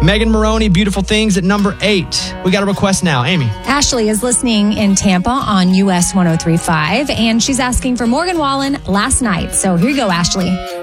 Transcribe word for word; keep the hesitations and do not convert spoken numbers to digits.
Megan Maroney, Beautiful Things at number eight. We got a request now. Amy. Ashley is listening in Tampa on U S one oh three point five, and she's asking for Morgan Wallen, Last Night. So here you go, Ashley.